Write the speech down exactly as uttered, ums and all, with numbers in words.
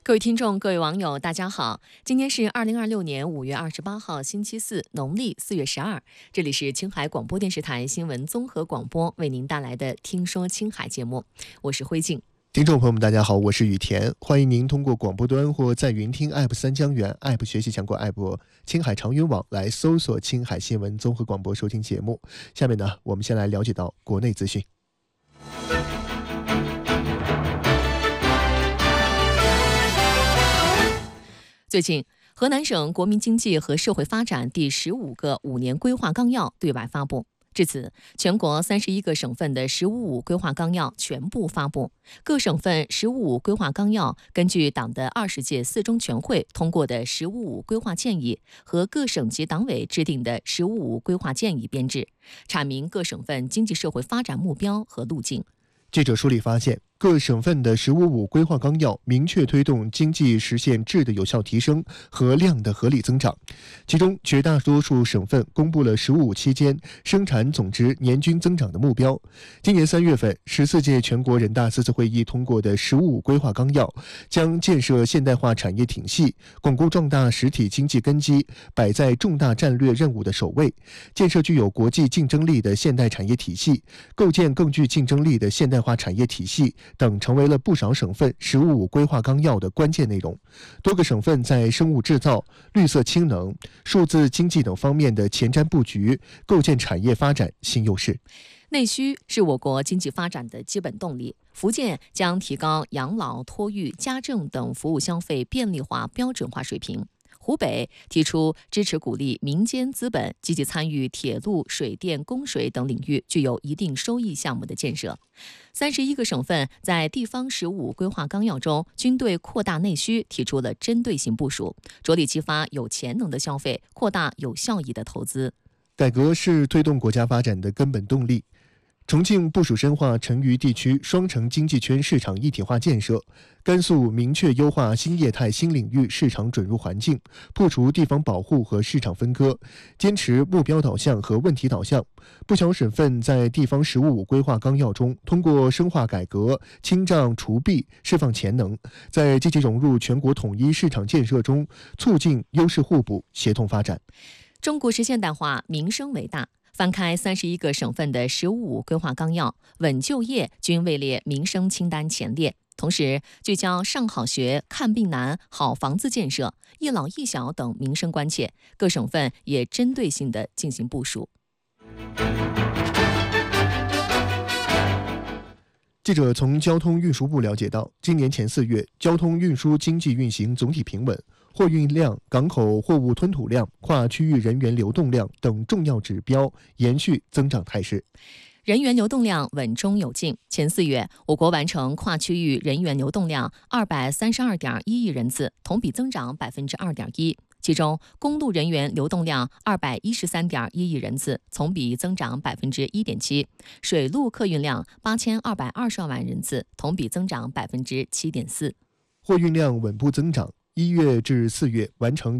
各位听众、各位网友，大家好！今天是二零二六年五月二十八号，星期四，农历四月十二。这里是青海广播电视台新闻综合广播为您带来的《听说青海》节目，我是辉静。 听众朋友们，大家好，我是雨田，欢迎您通过广播端或在云听 App 三江源 App 学习强国 App 青海长云网来搜索青海新闻综合广播收听节目。下面呢，我们先来了解到国内资讯。 最近，河南省国民经济和社会发展第十五个五年规划纲要对外发布。至此，全国三十一个省份的“十五五”规划纲要全部发布。各省份“十五五”规划纲要根据党的二十届四中全会通过的“十五五”规划建议和各省级党委制定的“十五五”规划建议编制，阐明各省份经济社会发展目标和路径。 记者梳理发现，各省份的“十五五”规划纲要明确推动经济实现质的有效提升和量的合理增长。其中，绝大多数省份公布了“十五五”期间生产总值年均增长的目标。今年三月份，十四届全国人大四次会议通过的“十五五”规划纲要，将建设现代化产业体系、巩固壮大实体经济根基摆在重大战略任务的首位，建设具有国际竞争力的现代产业体系，构建更具竞争力的现代化产业体系等成为了不少省份“十五五”规划纲要的关键内容。多个省份在生物制造、绿色氢能、数字经济等方面的前瞻布局，构建产业发展新优势。 内需是我国经济发展的基本动力。福建将提高养老、托育、家政等服务消费便利化、标准化水平。湖北提出支持鼓励民间资本积极参与铁路、水电、供水等领域具有一定收益项目的建设。三十一个省份在地方“十五五”规划纲要中，均对扩大内需提出了针对性部署，着力激发有潜能的消费，扩大有效益的投资。 改革是推动国家发展的根本动力。重庆部署深化成渝地区双城经济圈市场一体化建设，甘肃明确优化新业态新领域市场准入环境，破除地方保护和市场分割，坚持目标导向和问题导向。不少省份在地方“十五五”规划纲要中，通过深化改革、清障除弊、释放潜能，在积极融入全国统一市场建设中，促进优势互补、协同发展。 中国式现代化，民生为大。翻开三十一个省份的“十五五”规划纲要，稳就业均位列民生清单前列。同时，聚焦上好学、看病难、好房子建设、一老一小等民生关切，各省份也针对性地进行部署。 记者从交通运输部了解到，今年前四月，交通运输经济运行总体平稳，货运量、港口货物吞吐量、跨区域人员流动量等重要指标延续增长态势。 人员流动量稳中有进，前四月，我国完成跨区域人员流动量二百三十二点一亿人次，同比增长百分之二点一。其中，公路人员流动量二百一十三点一亿人次，同比增长百分之一点七；水路客运量八千二百二十二万人次，同比增长百分之七点四。 货运量稳步增长，一月至四月完成